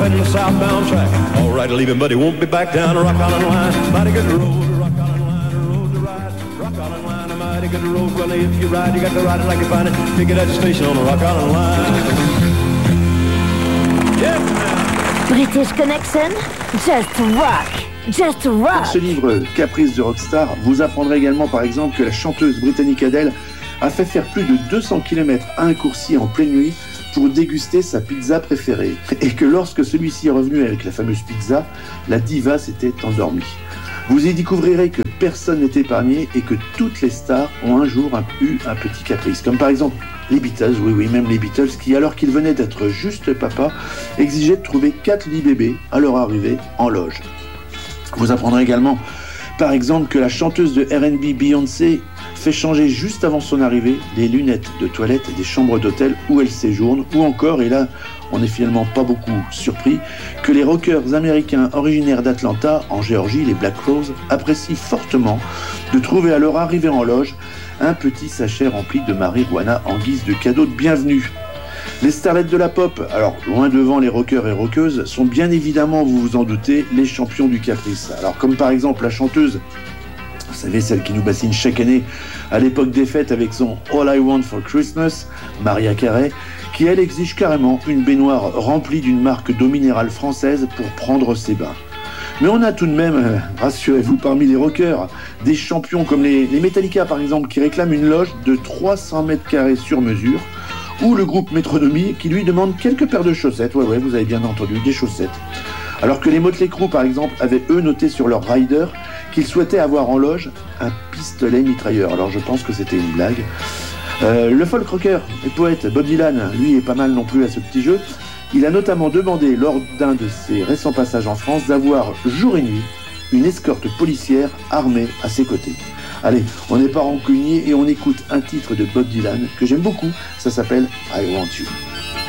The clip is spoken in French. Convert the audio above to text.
heading the southbound track. All right, leaving, but he won't be back down the Rock Island line. Mighty good road, Rock Island line, a road to ride. Rock Island line, a mighty good road. Well, if you ride, you got to ride it like you find it. Pick it at the station on the Rock Island line. Yeah. British Connection, just rock. Just rock. Dans ce livre Caprice de Rockstar, vous apprendrez également par exemple que la chanteuse britannique Adele a fait faire plus de 200 km à un coursier en pleine nuit pour déguster sa pizza préférée. Et que lorsque celui-ci est revenu avec la fameuse pizza, la diva s'était endormie. Vous y découvrirez que personne n'est épargné et que toutes les stars ont un jour eu un petit caprice. Comme par exemple les Beatles, oui, même les Beatles, qui alors qu'ils venaient d'être juste papa, exigeaient de trouver 4 lits bébés à leur arrivée en loge. Vous apprendrez également, par exemple, que la chanteuse de R&B Beyoncé fait changer juste avant son arrivée les lunettes de toilette des chambres d'hôtel où elle séjourne, ou encore, et là on n'est finalement pas beaucoup surpris, que les rockers américains originaires d'Atlanta, en Géorgie, les Black Crowes, apprécient fortement de trouver à leur arrivée en loge un petit sachet rempli de marijuana en guise de cadeau de bienvenue. Les starlettes de la pop, alors loin devant les rockers et rockeuses, sont bien évidemment, vous vous en doutez, les champions du caprice. Alors comme par exemple la chanteuse, vous savez, celle qui nous bassine chaque année à l'époque des fêtes avec son All I Want for Christmas, Mariah Carey, qui elle exige carrément une baignoire remplie d'une marque d'eau minérale française pour prendre ses bains. Mais on a tout de même, rassurez-vous, parmi les rockers, des champions comme les Metallica par exemple, qui réclament une loge de 300 mètres carrés sur mesure, ou le groupe Métronomie qui lui demande quelques paires de chaussettes, ouais, vous avez bien entendu, des chaussettes. Alors que les Motley Crue par exemple avaient eux noté sur leur rider qu'ils souhaitaient avoir en loge un pistolet mitrailleur. Alors je pense que c'était une blague. Le folk rocker et poète Bob Dylan, lui, est pas mal non plus à ce petit jeu. Il a notamment demandé lors d'un de ses récents passages en France d'avoir jour et nuit une escorte policière armée à ses côtés. Allez, on n'est pas rancunier et on écoute un titre de Bob Dylan que j'aime beaucoup, ça s'appelle I Want You.